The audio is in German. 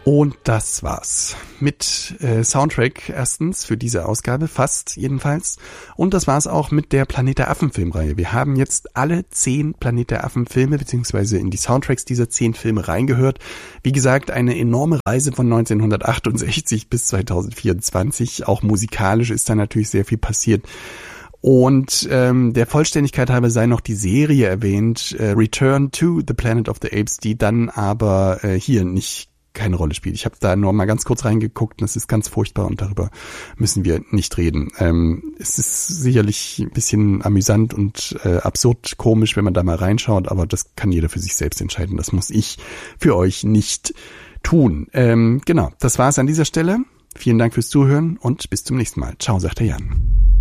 Und das war's mit Soundtrack erstens für diese Ausgabe, fast jedenfalls. Und das war's auch mit der Planet der Affen Filmreihe. Wir haben jetzt alle 10 Planet der Affen Filme beziehungsweise in die Soundtracks dieser 10 Filme reingehört. Wie gesagt, eine enorme Reise von 1968 bis 2024. Auch musikalisch ist da natürlich sehr viel passiert. Und der Vollständigkeit halber sei noch die Serie erwähnt, Return to the Planet of the Apes, die dann aber hier keine Rolle spielt. Ich habe da nur mal ganz kurz reingeguckt und das ist ganz furchtbar und darüber müssen wir nicht reden. Es ist sicherlich ein bisschen amüsant und absurd komisch, wenn man da mal reinschaut, aber das kann jeder für sich selbst entscheiden. Das muss ich für euch nicht tun. Genau, das war's an dieser Stelle. Vielen Dank fürs Zuhören und bis zum nächsten Mal. Ciao, sagt der Jan.